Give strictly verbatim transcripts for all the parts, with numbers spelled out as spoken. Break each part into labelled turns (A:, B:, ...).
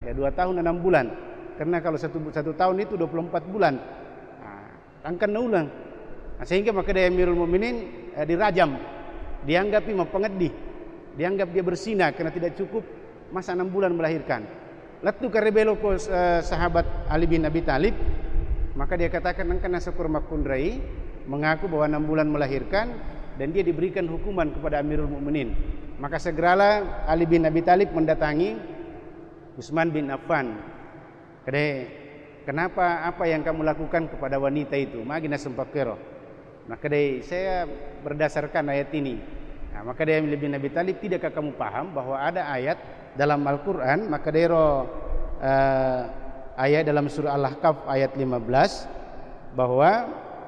A: Ya, dua tahun enam bulan. Karena kalau satu, satu tahun itu dua puluh empat bulan. Nah, tangkan ulang. Nah, sehingga maka dia Amirul Mukminin eh, dirajam. Dianggap imam pengedih. Dianggap dia bersina karena tidak cukup masa enam bulan melahirkan. Latu karebelo ko eh, sahabat Ali bin Abi Thalib, maka dia katakan engkan nasakur makundrai, mengaku bahwa enam bulan melahirkan dan dia diberikan hukuman kepada Amirul Mukminin. Maka segeralah Ali bin Abi Thalib mendatangi Utsman bin Affan. Kade, kenapa apa yang kamu lakukan kepada wanita itu? Magina sempakero. Maka deh saya berdasarkan ayat ini. Nah, maka dia Ali bin Abi Thalib, tidakkah kamu paham bahwa ada ayat dalam Al-Qur'an, maka dero uh, ayat dalam surah Al-Ahqaf ayat lima belas bahwa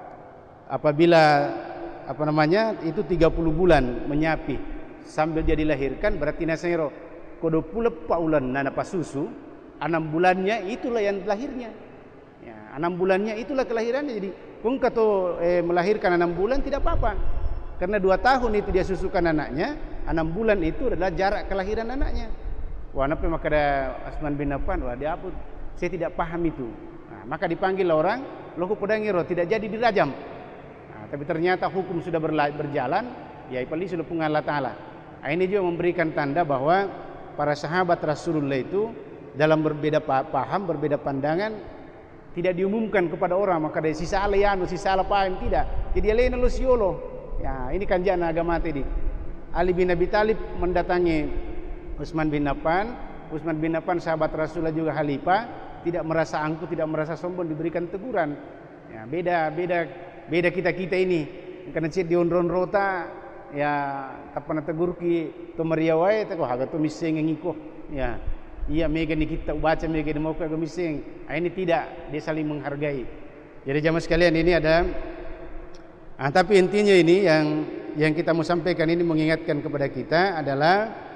A: apabila apa namanya itu tiga puluh bulan menyapi sambil dia dilahirkan, berarti nasero kodo pula paulan nana pasusu, enam bulannya itulah yang lahirnya. Ya, enam bulannya itulah kelahirannya. Jadi kung kato eh, melahirkan enam bulan tidak apa-apa, karena dua tahun itu dia susukan anaknya, enam bulan itu adalah jarak kelahiran anaknya. Wah, napa maka ada Utsman bin Affan, wah dia apa? Saya tidak paham itu. Nah, maka dipanggil orang, loku pedangiro tidak jadi dirajam. Nah, tapi ternyata hukum sudah berjalan, ya ipali sudah pungan Allah Ta'ala. Nah, ini juga memberikan tanda bahwa para sahabat Rasulullah itu dalam berbeda paham, berbeda pandangan, tidak diumumkan kepada orang, maka dari sisa alayanu, sisa ala paham, tidak. Jadi alena lo siolo. Ya, ini kan jana agama tadi. Ali bin Abi Thalib mendatangi Utsman bin Affan. Utsman bin Affan sahabat Rasulullah juga khalifah, tidak merasa angkuh, tidak merasa sombong, diberikan teguran. Ya, beda beda beda kita-kita ini. Karena cek diondron rota ya tapana tegur ki to mariawai te ko haga to miseng ngiko. Ya. Iya mega ni kita baca mega ni mau ke miseng. Ah, ini tidak, dia saling menghargai. Jadi jamaah sekalian, ini ada ah, tapi intinya ini yang yang kita mau sampaikan ini mengingatkan kepada kita adalah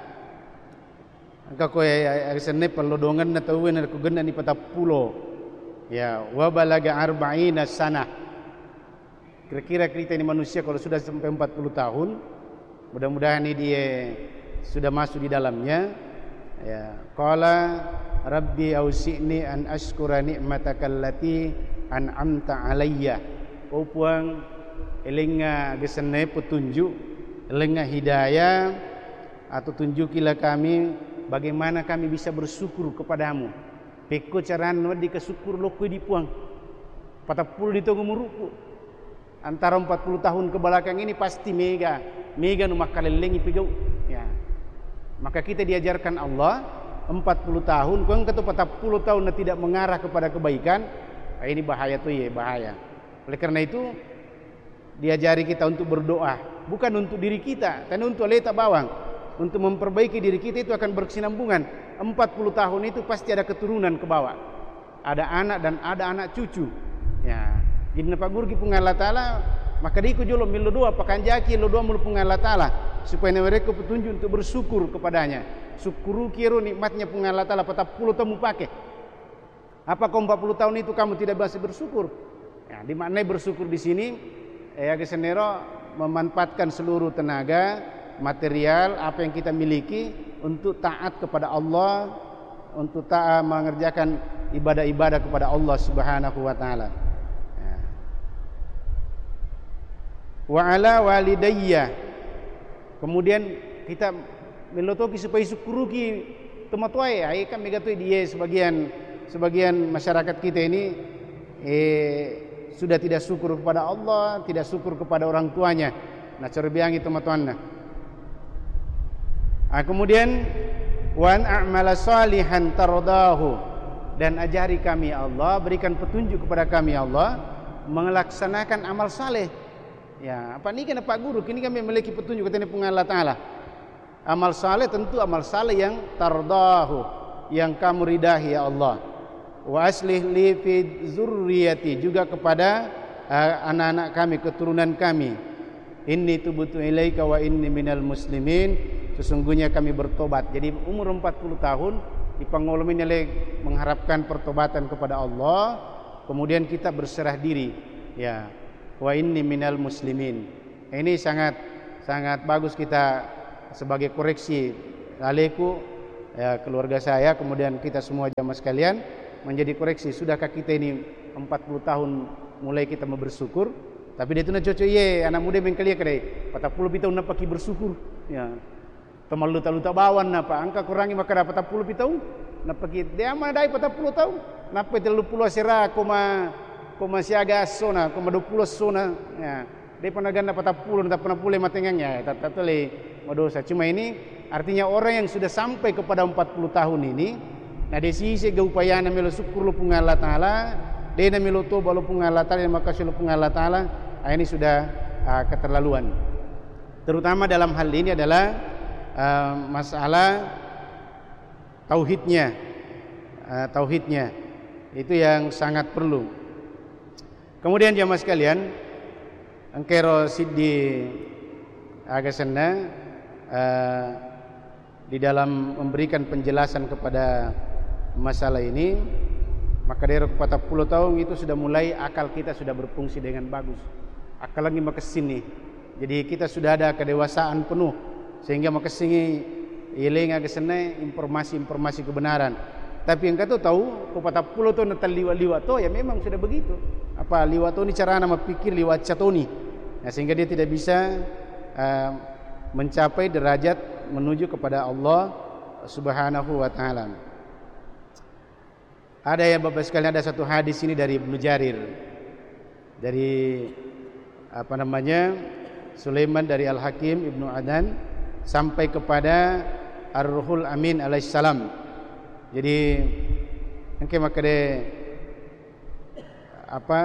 A: angka ko arsene pelodongan na tawin na kugan ni patapulo. Ya, wa balaga arba'ina sana. Kira-kira kita ini manusia kalau sudah sampai empat puluh tahun, mudah-mudahan ini dia sudah masuk di dalamnya. Ya, qala rabbi ausi'ni an ashkura ni'mataka allati an'amta alayya. Kau puang elinga gesene petunjuk, elinga hidayah, atau tunjukilah kami bagaimana kami bisa bersyukur kepadamu. Peko caran di kesyukur lokui di puang. Patapul di tunggu muruku. Antara empat puluh tahun ke belakang ini pasti mega, mega nu makalelengi pigau. Ya. Maka kita diajarkan Allah empat puluh tahun, kau kata empat puluh tahun tidak mengarah kepada kebaikan, ini bahaya tuh ya, bahaya. Oleh karena itu diajari kita untuk berdoa, bukan untuk diri kita, tapi untuk letak bawang, untuk memperbaiki diri kita. Itu akan berkesinambungan. empat puluh tahun itu pasti ada keturunan ke bawah, ada anak dan ada anak cucu. Ya, jadi Pak Gurgi pungan Allah Ta'ala, maka diku jolo milu doa pakan jaki lo doa mulu pungan Allah Ta'ala supaya mereka petunjuk untuk bersyukur kepadanya. Syukuru kiro nikmatnya pungan Allah Ta'ala patap puluh tahun pakai. Apa kau empat puluh tahun itu kamu tidak bisa bersyukur? Ya, dimaknai bersyukur di sini ya kesenero memanfaatkan seluruh tenaga material apa yang kita miliki untuk taat kepada Allah, untuk taat mengerjakan ibadah-ibadah kepada Allah Subhanahu wa taala. Ya. Wa ala walidayya. Kemudian kita melotoki supaya syukuruki tematuai, ai kan megatoi dia sebagian sebagian masyarakat kita ini eh sudah tidak syukur kepada Allah, tidak syukur kepada orang tuanya. Nah, corbiangi tematuanna. Nah, kemudian wan a'mala salihan tardahu, dan ajari kami Allah, berikan petunjuk kepada kami Allah melaksanakan amal saleh. Ya, apa ni kan Pak Guru, kini kami memiliki petunjuk katanya pungan Allah Ta'ala. Amal saleh tentu amal saleh yang tardahu, yang kamu ridahi ya Allah. Wa aslih li fi zurriyati, juga kepada uh, anak-anak kami, keturunan kami. Inni tubtu ilaika wa inni minal muslimin. Sesungguhnya kami bertobat. Jadi umur empat puluh tahun dipangolomin oleh mengharapkan pertobatan kepada Allah, kemudian kita berserah diri. Ya, wa inni minal muslimin. Ini sangat sangat bagus kita sebagai koreksi. Aleku ya, keluarga saya, kemudian kita semua jamaah sekalian menjadi koreksi. Sudahkah kita ini empat puluh tahun mulai kita mau bersyukur? Tapi dia tu nak cocok ye anak muda mengkali kedai. empat puluh tahun nak pergi bersyukur. Ya. Temal luta luta bawan napa angka kurangi maka dapat empat puluh tahun. Nak pergi dia mana dai empat puluh tahun. Napa tiga puluh sera koma koma siaga sona koma dua puluh sona. Ya. Dia pernah ganda empat puluh tak pernah pulih matengangnya. Tak tak boleh dosa. Cuma ini artinya orang yang sudah sampai kepada empat puluh tahun ini, nah di sisi keupayaan melo syukur lu punga Allah Taala, dia melo toba lu punga Allah Taala, maka lu punga Allah Taala, nah ini sudah uh, keterlaluan. Terutama dalam hal ini adalah uh, masalah tauhidnya, uh, tauhidnya itu yang sangat perlu. Kemudian jamaah sekalian, engkero siddi agasana uh, di dalam memberikan penjelasan kepada masalah ini, maka dari empat puluh tahun itu sudah mulai akal kita sudah berfungsi dengan bagus. Akal lagi makasini. Jadi kita sudah ada kedewasaan penuh sehingga makasini ilenga kesana informasi-informasi kebenaran. Tapi yang kata tahu empat puluh tahun natal liwat-liwat to ya memang sudah begitu. Apa liwat to ni cara nama pikir liwat catoni. Nah, sehingga dia tidak bisa uh, mencapai derajat menuju kepada Allah Subhanahu wa taala. Ada yang Bapak sekalian, ada satu hadis ini dari Ibnu Jarir. Dari apa namanya? Sulaiman dari Al-Hakim Ibnu Adan sampai kepada Ar-Ruhul Amin alaihissalam. Jadi engke makade apa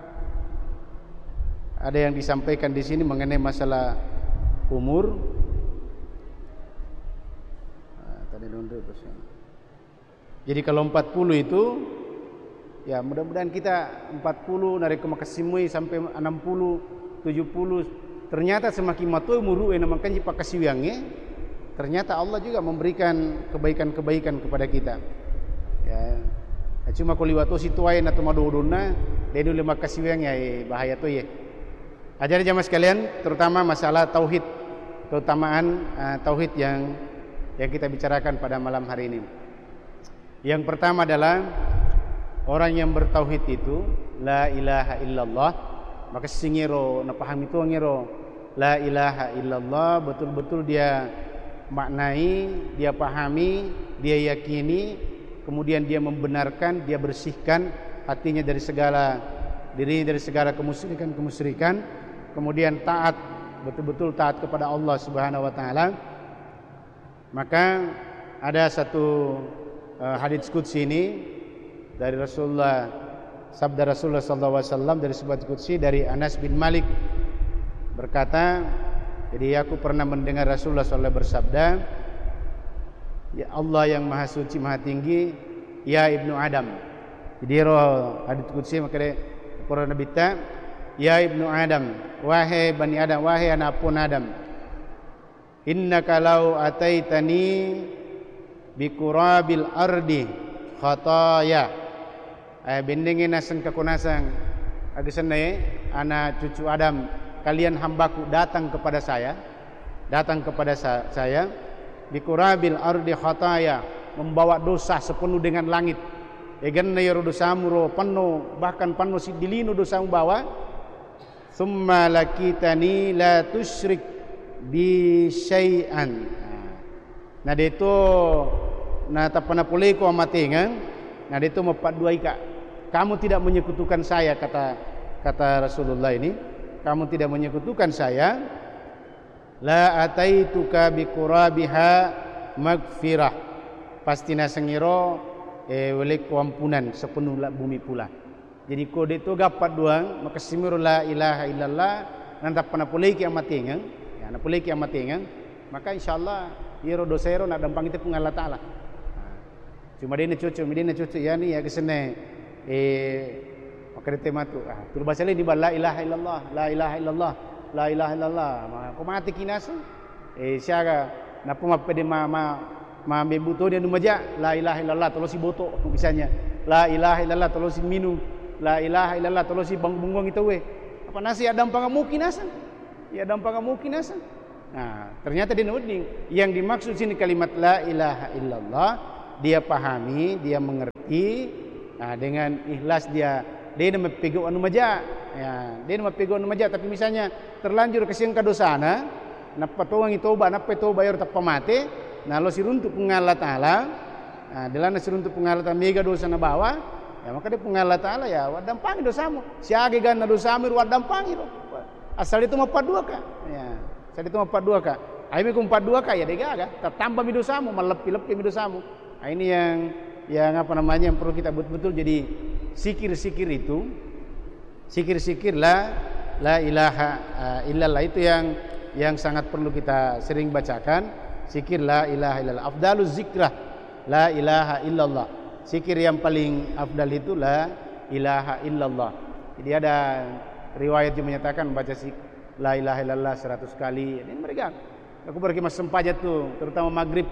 A: ada yang disampaikan di sini mengenai masalah umur. Jadi kalau empat puluh itu ya mudah-mudahan kita empat puluh narik ke makasimui sampai enam puluh, tujuh puluh ternyata semakin matu umur yang namakan jipa kasiwiangnya, ternyata Allah juga memberikan kebaikan-kebaikan kepada kita. Ya, cuma kalau liwat tu situai atau maduduna dia dulu makasiwiangnya eh, bahaya tu ya. Ajaran jamaah sekalian, terutama masalah tauhid, keutamaan uh, tauhid yang yang kita bicarakan pada malam hari ini. Yang pertama adalah orang yang bertauhid itu la ilaha illallah, maka singiro na paham itu ngiro la ilaha illallah, betul-betul dia maknai, dia pahami, dia yakini, kemudian dia membenarkan, dia bersihkan hatinya dari segala diri dari segala kemusyrikan-kemusyrikan, kemudian taat, betul-betul taat kepada Allah Subhanahu wa taala. Maka ada satu uh, hadits qudsi ini dari Rasulullah, sabda Rasulullah sallallahu alaihi wasallam dari sebuah qudsi dari Anas bin Malik berkata, jadi aku pernah mendengar Rasulullah sallallahu alaihi wasallam bersabda, ya Allah yang maha suci maha tinggi, ya Ibnu Adam. Jadi roh hadits qudsi maka para nabi ta, ya Ibnu Adam, wahai bani Adam, wahai anak pun Adam, innaka law ataitani biqurabil ardi khataya, ay bendengin nasan kakunasang agisane anak cucu Adam, kalian hambaku datang kepada saya, datang kepada saya biqurabil ardi khataya, membawa dosa sepenuh dengan langit. Egan na yoro dosamu ro penuh, bahkan penuh sidilino dosamu bawa. Summa lakitani la tusyrik bi syai'an. Nah dito na tapana pulay ko amatingan. Nah dito mapaduay ka. Kamu tidak menyekutukan saya, kata kata Rasulullah ini. Kamu tidak menyekutukan saya. La ataituka bi qurabiha magfirah. Pasti na sengiro eh wele kampunan sepenuh bumi pula. Jadi kode itu gapat doang, maka simiru la ilaha illallah nanti pernah pulih kiamatingan, ya na pulih kiamatingan, maka insyaallah yero dosero nak dampang itu pun Allah Taala. Cuma dia nak cucu, dia nak cucu ya ni ya kesene eh maka tema tu ah tu bahasa lain di la ilaha illallah, la ilaha illallah, la ilaha illallah. Maka mati kinas eh siaga na pun mapede ma ma ma bebuto dia numaja la ilaha illallah tolosi boto misalnya, la ilaha illallah tolosi minum, la ilaha illallah tolosi bang bungong itu we apa nasi adam pangamuki nasan ya adam pangamuki nasan Nah, ternyata dia nuding. Yang dimaksud sini kalimat la ilaha illallah, dia pahami, dia mengerti. Nah, dengan ikhlas dia dia nama pego anu maja. Ya, dia nama pego anu maja, tapi misalnya terlanjur kesingka dosana, napa toang itoba, napa to bayar tappa mate, nah lo siruntuk pengallah taala. Nah, delana siruntuk pengallah taala mega dosa na bawa, ya maka dia pengallah taala ya wadampangi dosamu. Siage ganna dosamu wadampangi lo. Asal itu empat dua kak. Ya. Asal itu empat dua kak. Aimi ku empat dua kak ya dega kak. Tambah mi dosamu, melepi-lepi mi dosamu. Nah, ini yang yang apa namanya yang perlu kita betul-betul jadi sikir-sikir itu. Sikir-sikir la la ilaha uh, illallah itu yang yang sangat perlu kita sering bacakan. Sikir la ilaha illallah. Afdaluz zikrah la ilaha illallah. Sikir yang paling afdal itu la ilaha illallah. Jadi ada riwayat yang menyatakan baca sik la ilaha illallah seratus kali. Ini mereka. Aku berkhidmat sempajat tuh, terutama maghrib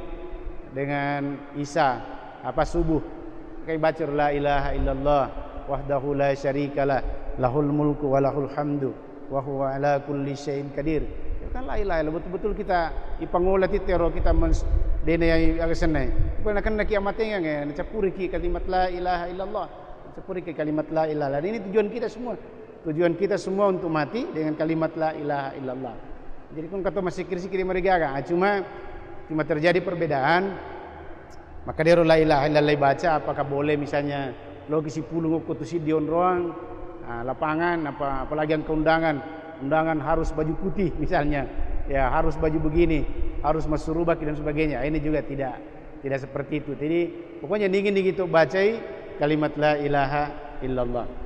A: dengan isya, apa subuh. Kayak baca la ilaha illallah wahdahu la syarikalah lahul mulku wa lahul hamdu wa huwa ala kulli syai'in qadir. Ya kan la ilaha illallah betul-betul kita ipangolat itu ro kita mens dene yang agasana. Pernah kan kiamatnya nge capuri ki kalimat la ilaha illallah. Capuri ki kalimat la ilaha. Ini tujuan kita semua. Tujuan kita semua untuk mati dengan kalimat la ilaha illallah. Jadi kun kata masih sikir-sikir mereka kan. Cuma cuma terjadi perbedaan. Maka dia la ilaha illallah baca apakah boleh misalnya lo kisi pulung ko tusi dion roang nah, lapangan apa apalagi yang keundangan. Undangan harus baju putih misalnya. Ya harus baju begini, harus masurubah dan sebagainya. Ini juga tidak tidak seperti itu. Jadi pokoknya dingin-dingin itu bacai kalimat la ilaha illallah.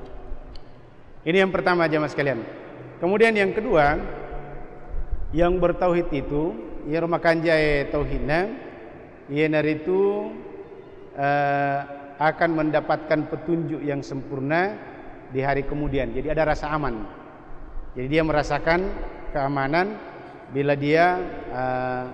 A: Ini yang pertama jamaah sekalian. Kemudian yang kedua, yang bertauhid itu, ia rumah kanjai tauhidna, ia dari itu uh, akan mendapatkan petunjuk yang sempurna di hari kemudian. Jadi ada rasa aman. Jadi dia merasakan keamanan bila dia uh,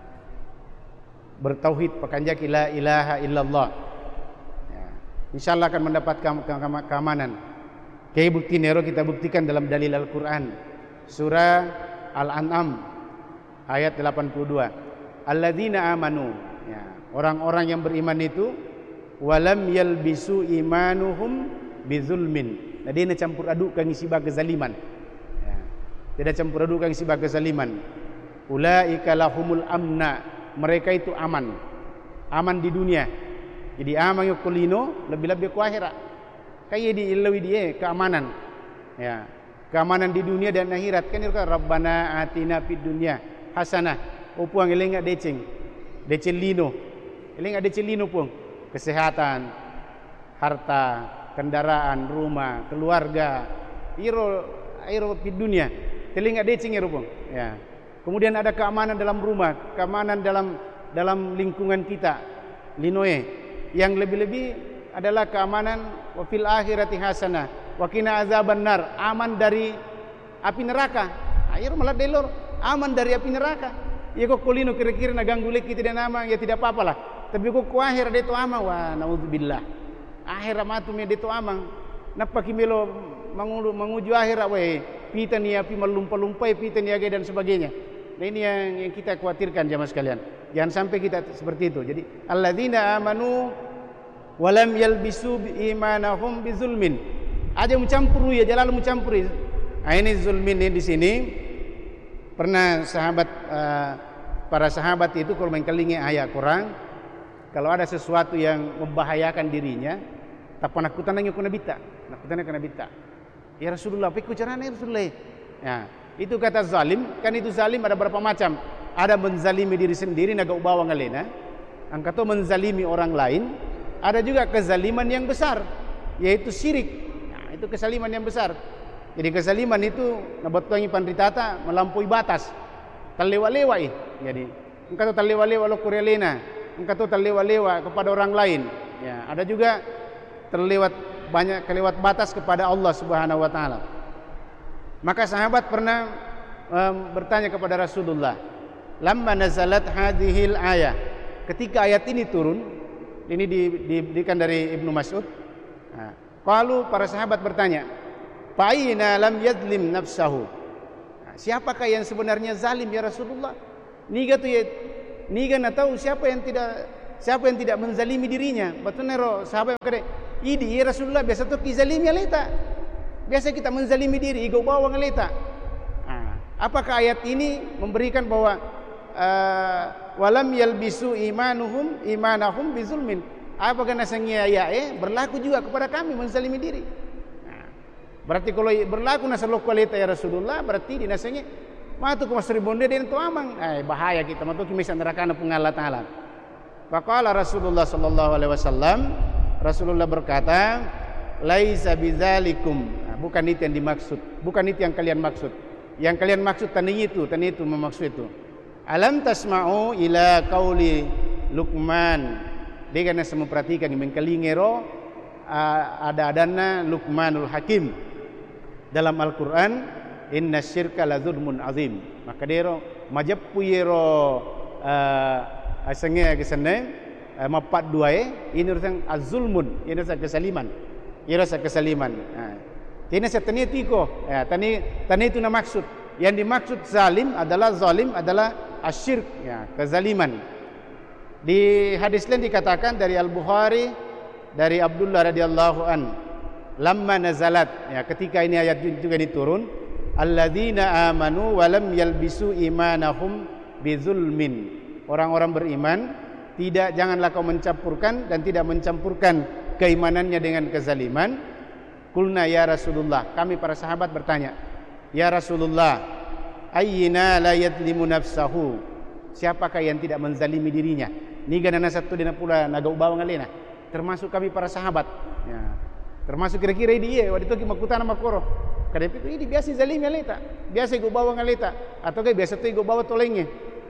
A: bertauhid pakanjaki la ilaha illallah. Ya. Insyaallah akan mendapatkan keamanan. Kayak bukti nero kita buktikan dalam dalil Al-Quran surah Al-An'am ayat delapan puluh dua. Alladzina amanu, ya, orang-orang yang beriman itu walam yalbisu imanuhum bizulmin. Nah, dia campur adukkan isi bag kezaliman. Ya, tidak campur adukkan isi bag kezaliman. Ulaika lahumul amna, mereka itu aman. Aman di dunia. Jadi aman yo kulino lebih-lebih ku akhirat. Kayak di ilawi dia keamanan, ya keamanan di dunia dan akhirat. Kan itu Rabbana atina fid dunya hasanah. Upuang elinga deceng, deceng lino, elinga deceng lino pun kesehatan, harta, kendaraan, rumah, keluarga, iro iro fid dunya, telinga deceng iro pun. Ya. Kemudian ada keamanan dalam rumah, keamanan dalam dalam lingkungan kita, linoe, yang lebih-lebih adalah keamanan wa fil akhirati hasanah wa qina azabannar, aman dari api neraka. Air malah delor aman dari api neraka. Ya kok kulino kira-kira na ganggu lek kita dan ama ya tidak apa-apalah. Tapi kok ku akhir de to ama wa naudzubillah. Akhir matu me de to amang. Napa kimelo manguju manguju akhir we pita ni api melumpa-lumpai pita ni dan sebagainya. Nah ini yang, yang kita khawatirkan jamaah sekalian. Jangan sampai kita seperti itu. Jadi alladzina amanu walam yalbisu imanahum bizulmin. Ada yang mencampuri ya, jalan mencampuri. Nah, ini zulmin ini di sini pernah sahabat uh, para sahabat itu kalau mengkelingi ayat Quran, kalau ada sesuatu yang membahayakan dirinya, tak pernah kutananya kuna bita, nak kutananya kuna bita. Ya Rasulullah, pikir caranya Rasulullah. Ya, itu kata zalim, kan itu zalim ada berapa macam? Ada menzalimi diri sendiri naga ubawa ngalena, angkato menzalimi orang lain. Ada juga kezaliman yang besar, yaitu syirik. Nah, itu kezaliman yang besar. Jadi kezaliman itu nabatwangi pandritata melampaui batas, terlewa-lewa ih. Jadi engkau terlewa-lewa lo kurelena, engkau terlewa-lewa kepada orang lain. Ya, ada juga terlewat banyak kelewat batas kepada Allah Subhanahu Wa Taala. Maka sahabat pernah um, bertanya kepada Rasulullah, lamma nazalat hadhil ayah, ketika ayat ini turun. Ini diberikan dari Ibnu Mas'ud. Nah, kalau para sahabat bertanya, "Fa'ina lam yadlim nafsahu?" Nah, siapakah yang sebenarnya zalim ya Rasulullah? Niga tu ya, niga na tahu siapa yang tidak siapa yang tidak menzalimi dirinya. Betul nero sahabat kata, "Idi ya Rasulullah, biasa tu kizalimi aleta. Biasa kita menzalimi diri, ego bawang aleta." Nah, apakah ayat ini memberikan bahwa uh, walam yalbisu imanuhum imanahum bizulmin? Apakah nasangnya ya eh berlaku juga kepada kami menzalimi diri? Nah, berarti kalau berlaku nasalok aleta ya Rasulullah, berarti di nasangnya matu ke masri bonde den to amang, eh bahaya kita matu ki misa neraka na pung Allah taala. Faqala Rasulullah sallallahu alaihi wasallam, Rasulullah berkata, laisa bidzalikum. Nah, bukan itu yang dimaksud, bukan itu yang kalian maksud. Yang kalian maksud tani itu, tani itu memaksud itu. Alam tasma'u ila qauli Luqman. Dia kan semua perhatikan di mengkelingero ada adana Luqmanul Hakim dalam Al-Qur'an. Inna syirka la zulmun azim. Maka dero majappu yero uh, asenge kesene uh, mapat dua eh ini urusan azulmun, ini urusan kesaliman. Ini urusan kesaliman. Nah, ini setani tiko. Ya, tani tani itu nama maksud. Yang dimaksud zalim adalah zalim adalah asyirk, ya, kezaliman. Di hadis lain dikatakan dari Al-Bukhari dari Abdullah radhiyallahu an, lamma nazalat, ya, ketika ini ayat juga diturun, alladzina amanu walam yalbisu imanahum bizulmin. Orang-orang beriman tidak, janganlah kau mencampurkan dan tidak mencampurkan keimanannya dengan kezaliman. Qulna ya Rasulullah, kami para sahabat bertanya, ya Rasulullah, ayyina la yadlimu nafsahu? Siapakah yang tidak menzalimi dirinya? Ni ganana satu dina pula naga ubawa ngalena. Termasuk kami para sahabat. Ya. Termasuk kira-kira dia waktu itu makutana makoro. Kada itu ini biasa zalim aleta, biasa go bawa ngaleta atau ke biasa tu go bawa tolengnya.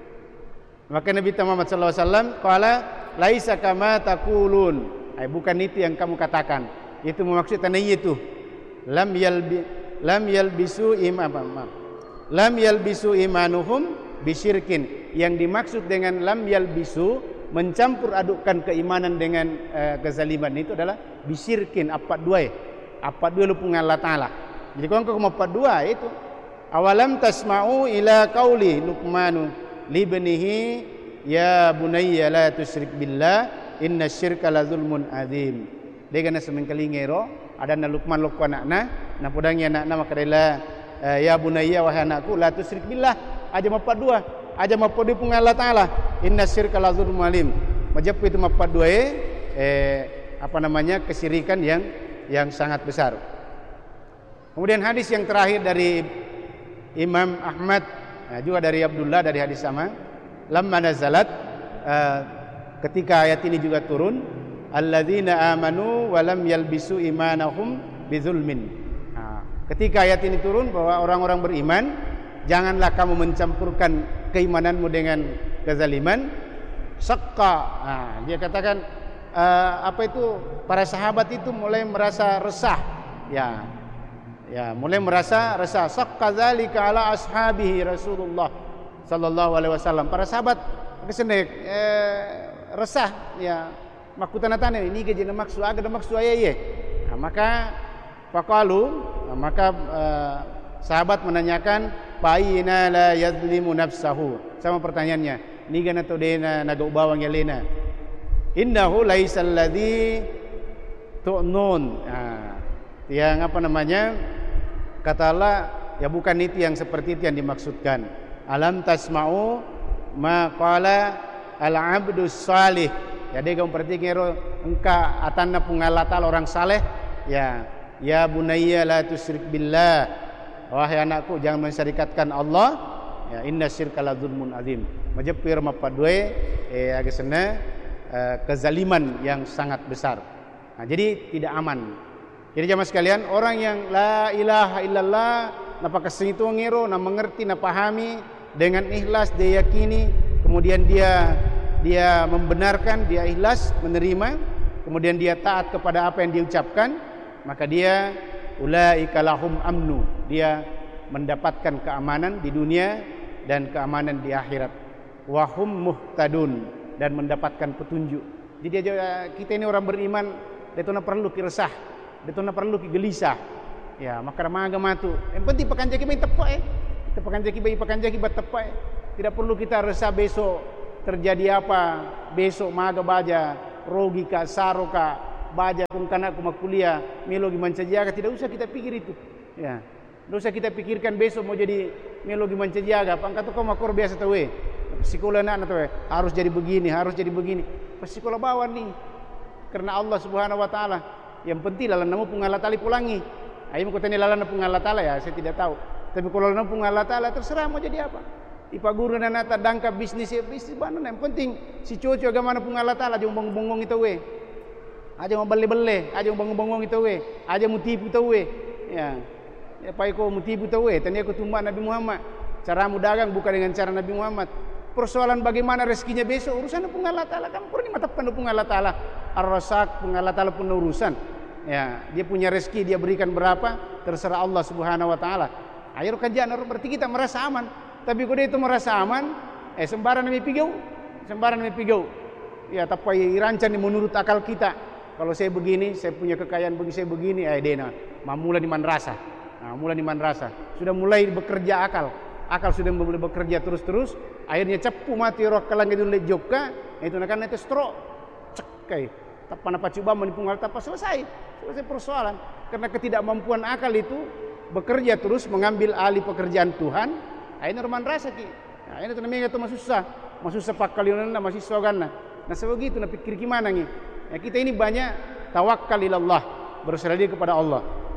A: Maka Nabi Muhammad sallallahu alaihi wasallam qala laisa kama taqulun. Ai bukan itu yang kamu katakan. Itu maksud tanai itu. Lam yalbi lam yalbisu iman apa? Maaf. Lam yalbisu imanuhum bisyirkin. Yang dimaksud dengan lam yalbisu mencampur adukkan keimanan dengan uh, kezaliman itu adalah bisyirkin apa dua. Apa dua lupung Allah taala. Jadi kau kau empat dua itu. Awalam tasma'u ila qauli Luqmanu libnihi ya bunayya la tusyrik billah inna syirka la zulmun azim. Dia kena semengkelingero ada na Luqman Luqman anakna na podangnya anakna maka dela ya bunayya wahai anakku la tusyrik billah aja empat dua aja empat dua pun Allah taala inna syirka la zulmun azim. Majap itu empat dua eh apa namanya kesyirikan yang yang sangat besar. Kemudian hadis yang terakhir dari Imam Ahmad, nah, juga dari Abdullah dari hadis sama. Lamma nazalat, uh, ketika ayat ini juga turun, alladzina amanu wa lam yalbisu imanahum bizulmin. Nah, ketika ayat ini turun bahwa orang-orang beriman, janganlah kamu mencampurkan keimananmu dengan kezaliman. Sakka, nah, dia katakan uh, apa itu para sahabat itu mulai merasa resah, ya. Ya, mulai merasa resah. Sakka dzalika ala ashabihi Rasulullah sallallahu alaihi wasallam. Para sahabat kesenek eh, resah, ya. Makutana tane ini ke jeneng maksud aga de maksud aya ye. Nah, maka faqalu, nah, maka eh, sahabat menanyakan paina la yadlimu nafsahu. Sama pertanyaannya, ni gana to dena naga ubawang yalena. Innahu laisal ladzi tu'nun. Nah, yang apa namanya? Kata Allah, ya bukan itu yang seperti itu yang dimaksudkan. Alam tasma'u ma qala al-'abdus salih. Ya dia kamu perhatikan engka atanna pungalata orang saleh, ya ya bunayya la tusyrik billah. Wahai anakku jangan mensyirikatkan Allah. Ya inna syirka la zulmun azim. Majapir mapadue eh agesena eh, kezaliman yang sangat besar. Nah, jadi tidak aman. Jadi jamaah sekalian, orang yang la ilaha illallah napa kesenitu ngiro, na mengerti, na pahami dengan ikhlas dia yakini, kemudian dia dia membenarkan, dia ikhlas menerima, kemudian dia taat kepada apa yang diucapkan, maka dia ulaika lahum amnu, dia mendapatkan keamanan di dunia dan keamanan di akhirat. Wahum muhtadun, dan mendapatkan petunjuk. Jadi kita ini orang beriman, itu perlu kiresah. Itu na perlu gelisah. Ya, maka ramaga matu. Yang penting pekan jaki main tepo eh. Kita pakan jaki bayi pakan jaki bat tepai. Tidak perlu kita resah besok terjadi apa, besok maga baja, rogi ka, saro ka, baja kung kana kuma kuliah, melogi mancajaga, tidak usah kita pikir itu. Ya. Tidak usah kita pikirkan besok mau jadi melogi mancajaga, pangkat kau makor biasa tahu eh. Sekolah anak tahu eh, harus jadi begini, harus jadi begini. Pas sekolah bawa nih. Karena Allah Subhanahu wa taala. Yang penting lalan namu pung Allah taala pulangi. Ayo mau tanya lalan pung Allah taala ya, saya tidak tahu. Tapi kalau lalan pung Allah taala terserah mau jadi apa. Ipa guru dan nata dangka bisnis ya bisnis mana yang penting si cucu agama pun Allah taala jong bongong itu we aja mau belle-belle aja mau bongong itu we aja mau tipu itu we ya ya pai ko mau tipu itu we tanya aku tumbak Nabi Muhammad cara mu dagang bukan dengan cara Nabi Muhammad persoalan bagaimana rezekinya besok urusan pun Allah taala kan pun matapan pun Allah taala ar-rasak pun Allah taala pun urusan ya dia punya rezeki dia berikan berapa terserah Allah Subhanahu wa taala ayo kerjaan berarti kita merasa aman. Tapi kalau itu merasa aman, eh sembarang demi pigau, sembarang demi pigau. Ya, tapi rancang menurut akal kita. Kalau saya begini, saya punya kekayaan begini, saya begini, eh dena, mamula di manrasa. Nah, mulai di manrasa. Sudah mulai bekerja akal. Akal sudah mulai bekerja terus-terus, akhirnya cepu mati roh kalang itu le joka, itu nakan itu stroke. Cek kayak tapan apa coba menipung apa selesai. Selesai persoalan. Karena ketidakmampuan akal itu bekerja terus mengambil alih pekerjaan Tuhan. Aina rumah rasa ki. Aina tu namanya tu masih susah, masih susah pak kalian masih sogan nah. Nah sebegitu, nah pikir gimana nih? Ya kita ini banyak tawakal ilallah, berserah diri kepada Allah.